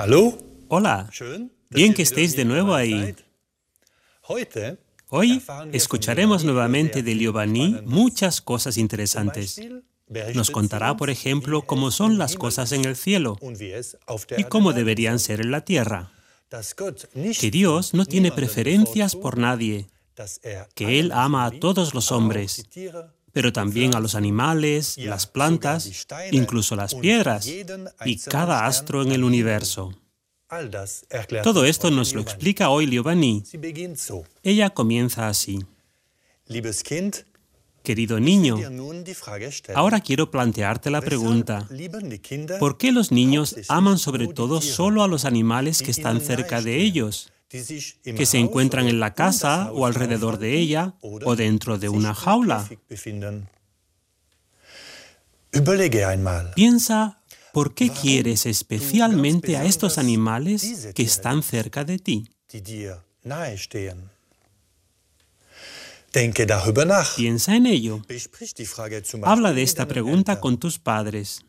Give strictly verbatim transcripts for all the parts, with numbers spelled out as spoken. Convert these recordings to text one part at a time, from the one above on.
Hallo. Hola, bien que estéis de nuevo ahí. Hoy escucharemos nuevamente de Liobani muchas cosas interesantes. Nos contará, por ejemplo, cómo son las cosas en el cielo y cómo deberían ser en la tierra. Que Dios no tiene preferencias por nadie, que Él ama a todos los hombres, pero también a los animales, las plantas, incluso las piedras y cada astro en el universo. Todo esto nos lo explica hoy Liobani. Ella comienza así. Querido niño, ahora quiero plantearte la pregunta, ¿por qué los niños aman sobre todo solo a los animales que están cerca de ellos, que se encuentran en la casa o alrededor de ella o dentro de una jaula? Piensa, ¿por qué quieres especialmente a estos animales que están cerca de ti? Piensa en ello. Habla de esta pregunta con tus padres.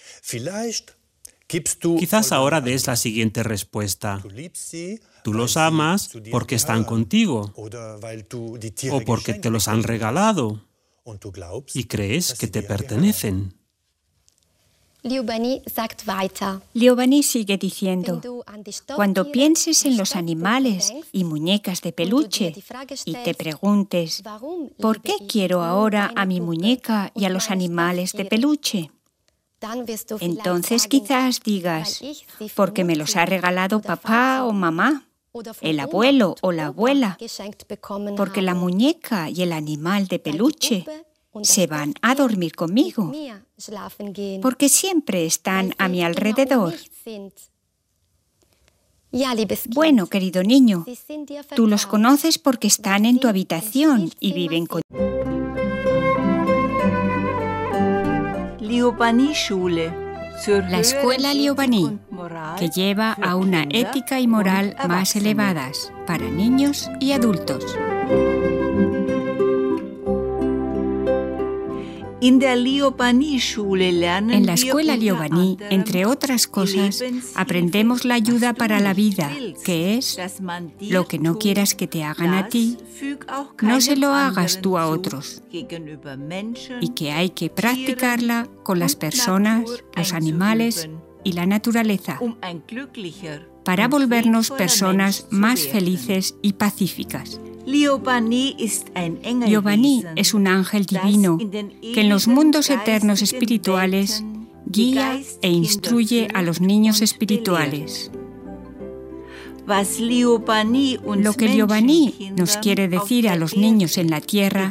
Quizás ahora des la siguiente respuesta. Tú los amas porque están contigo o porque te los han regalado y crees que te pertenecen. Liobani sagt weiter. Liobani sigue diciendo, cuando pienses en los animales y muñecas de peluche y te preguntes, ¿por qué quiero ahora a mi muñeca y a los animales de peluche? Entonces quizás digas, porque me los ha regalado papá o mamá, el abuelo o la abuela, porque la muñeca y el animal de peluche se van a dormir conmigo, porque siempre están a mi alrededor. Bueno, querido niño, tú los conoces porque están en tu habitación y viven contigo. La escuela Liobani, que lleva a una ética y moral más elevadas para niños y adultos. En la escuela Liobani, entre otras cosas, aprendemos la ayuda para la vida, que es lo que no quieras que te hagan a ti, no se lo hagas tú a otros, y que hay que practicarla con las personas, los animales y la naturaleza, para volvernos personas más felices y pacíficas. Liobani es un ángel divino que en los mundos eternos espirituales guía e instruye a los niños espirituales. Lo que Liobani nos quiere decir a los niños en la tierra